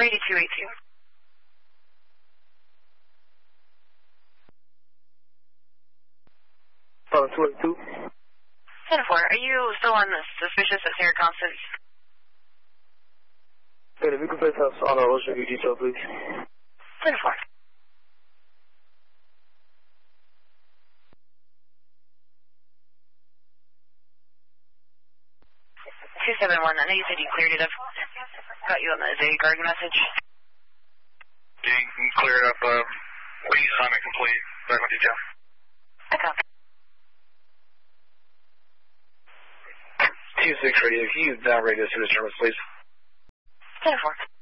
48282. Oh, 282. 10-4, are you still on the suspicious of Sarah Constance? Good, if you could place us on our Ocean View detail, please. 10-4. 271, I know you said you cleared it up. Got you on the Zay Garden message. Yeah, you can clear it up. Please sign it complete. Back on detail. I copy. 26 radio, can you downgrade this to the Germans, please? 10-4.